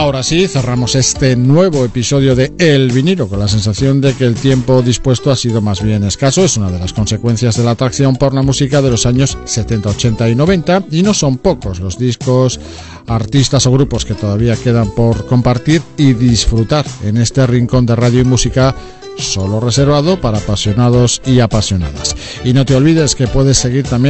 Ahora sí, cerramos este nuevo episodio de El Vinilo con la sensación de que el tiempo dispuesto ha sido más bien escaso. Es una de las consecuencias de la atracción por la música de los años 70, 80 y 90, y no son pocos los discos, artistas o grupos que todavía quedan por compartir y disfrutar en este rincón de radio y música solo reservado para apasionados y apasionadas. Y no te olvides que puedes seguir también